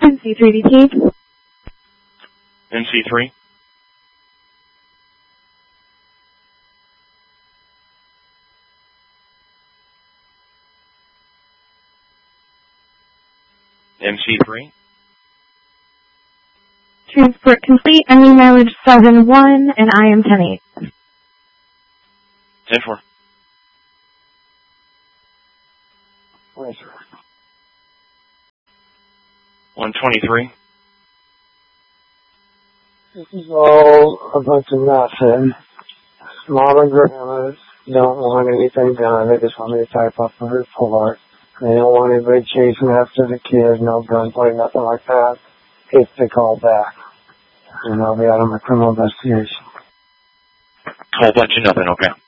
NC3DT. NC3. MC3. Transport complete, ending mileage 7-1, and I am 10-8. 10-4. Where's her? 123. This is all a bunch of nothing. Mom and grandmas don't want anything done. They just want me to type up a report. They don't want anybody chasing after the kids, no gunplay, nothing like that. If they call back. And I'll be out on my criminal investigation. Whole bunch of nothing, okay.